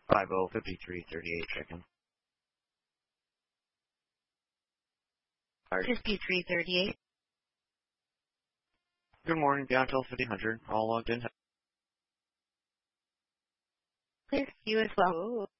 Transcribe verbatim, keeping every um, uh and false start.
five oh fifty-three thirty-eight checking. fifty-three thirty-eight. Good morning, Downtown fifty hundred. All logged in. Clear. You as well.